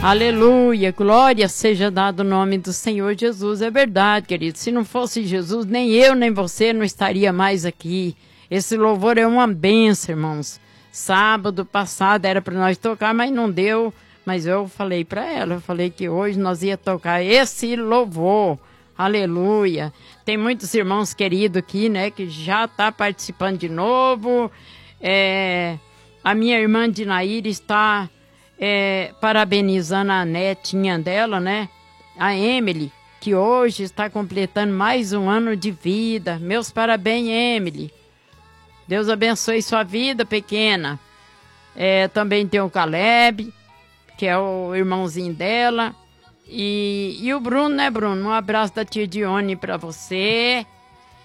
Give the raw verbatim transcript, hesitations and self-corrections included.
Aleluia, glória seja dado o nome do Senhor Jesus. É verdade, querido. Se não fosse Jesus, nem eu nem você não estaria mais aqui. Esse louvor é uma bênção, irmãos. Sábado passado era para nós tocar, mas não deu. Mas eu falei para ela, eu falei que hoje nós ia tocar esse louvor. Aleluia. Tem muitos irmãos queridos aqui, né, que já tá participando de novo. É, a minha irmã Dinaíra está é, parabenizando a netinha dela, né, a Emily, que hoje está completando mais um ano de vida. Meus parabéns, Emily. Deus abençoe sua vida, pequena. É, também tem o Caleb, que é o irmãozinho dela. E, e o Bruno, né, Bruno? Um abraço da tia Dione pra você.